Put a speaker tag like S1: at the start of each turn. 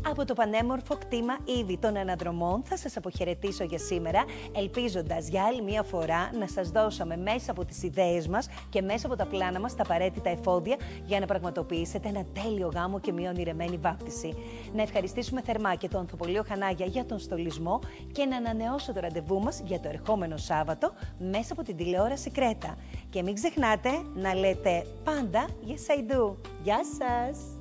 S1: Από το πανέμορφο κτήμα Ήδη των Αναδρομών θα σας αποχαιρετήσω για σήμερα, ελπίζοντας για άλλη μια φορά να σας δώσαμε μέσα από τις ιδέες μας και μέσα από τα πλάνα μας τα απαραίτητα εφόδια για να πραγματοποιήσετε ένα τέλειο γάμο και μια ονειρεμένη βάπτιση. Να ευχαριστήσουμε θερμά και το Ανθοπολείο Χανάγια για τον στολισμό και να ανανεώσω το ραντεβού μας για το ερχόμενο Σάββατο μέσα από την τηλεόραση Κρέτα. Και μην ξεχνάτε να λέτε πάντα Yes I do. Γεια σας!